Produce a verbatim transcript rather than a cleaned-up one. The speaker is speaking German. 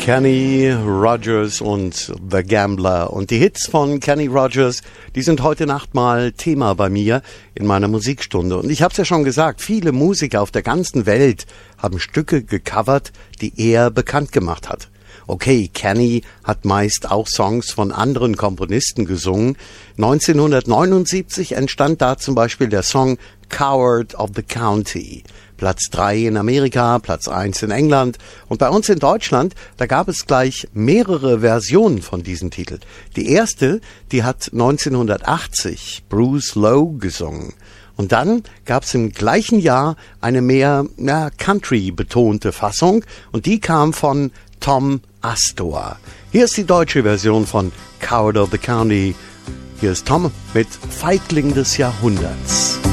Kenny Rogers und The Gambler. Und die Hits von Kenny Rogers, die sind heute Nacht mal Thema bei mir in meiner Musikstunde. Und ich habe es ja schon gesagt, viele Musiker auf der ganzen Welt haben Stücke gecovert, die er bekannt gemacht hat. Okay, Kenny hat meist auch Songs von anderen Komponisten gesungen. neunzehnhundertneunundsiebzig entstand da zum Beispiel der Song Coward of the County. Platz drei in Amerika, Platz eins in England. Und bei uns in Deutschland, da gab es gleich mehrere Versionen von diesem Titel. Die erste, die hat neunzehnhundertachtzig Bruce Lowe gesungen. Und dann gab es im gleichen Jahr eine mehr ja, Country-betonte Fassung. Und die kam von Tom Astor. Hier ist die deutsche Version von Coward of the County. Hier ist Tom mit Feigling des Jahrhunderts.